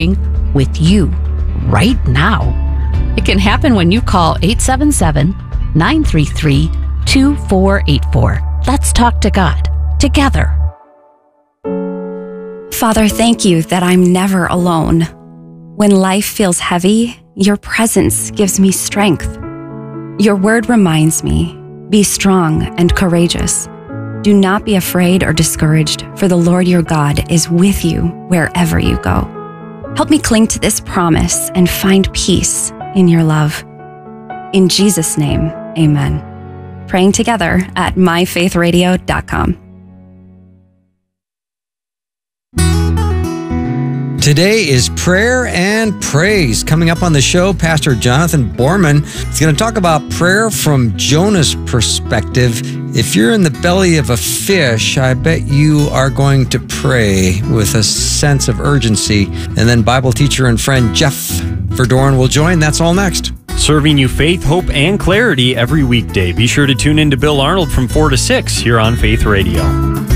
with you right now. It can happen when you call 877-933-2484. Let's talk to God together. Father, thank you that I'm never alone. When life feels heavy, your presence gives me strength. Your word reminds me, be strong and courageous. Do not be afraid or discouraged, for the Lord your God is with you wherever you go. Help me cling to this promise and find peace in your love. In Jesus' name, amen. Praying together at myfaithradio.com. Today is Prayer and Praise. Coming up on the show, Pastor Jonathan Borman is going to talk about prayer from Jonah's perspective. If you're in the belly of a fish, I bet you are going to pray with a sense of urgency. And then Bible teacher and friend Jeff Verdoorn will join. That's all next. Serving you faith, hope, and clarity every weekday. Be sure to tune in to Bill Arnold from 4 to 6 here on Faith Radio.